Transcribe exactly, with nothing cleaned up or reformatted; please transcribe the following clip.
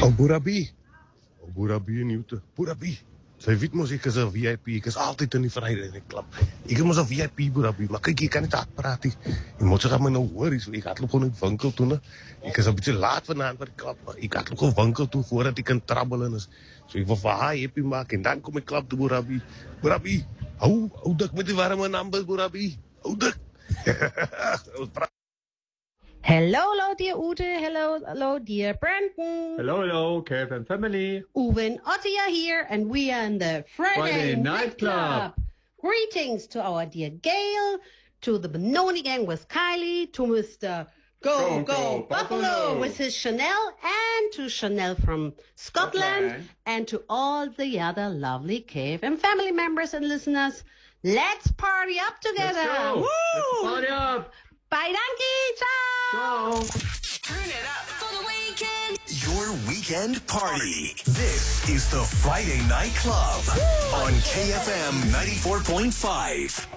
Oh, Boerabi. Oh, Boerabi in Newton. Boerabi. Sy weet mos ek is 'n V I P. Ek is altyd in die Vrydag in die klub. Ek is mos 'n V I P, Boerabi. Maar kyk, jy kan nie hard praat nie. Jy moet se gaan my nou hoor, so ek hardloop gewoon in die winkel toe, né? Ek is 'n bietjie laat vanaand vir die klub, maar ek hardloop gewoon winkel toe voordat ek kan trabbel en is. So ek wil vir haar happy maak en dan kom ek klub toe, Boerabi. Boerabi. Hou, hou dik met die warme numbers, Boerabi. Hou dik. Hello, hello, dear Ute. Hello, hello, dear Brandon. Hello, hello, K F M family. Uwe and Otti are here, and we are in the Friday, Friday Night Club. Greetings to our dear Gail, to the Benoni gang with Kylie, to Mister Go, Go, Go, Go, Buffalo, Buffalo with his Chanel, and to Chanel from Scotland, Scotland. and to all the other lovely K F M family members and listeners. Let's party up together. Let's go. Woo! Let's party up. Bye, donkey. Ciao. Ciao. Turn it up for the weekend. Your weekend party. This is the Friday Night Club on K F M ninety-four point five.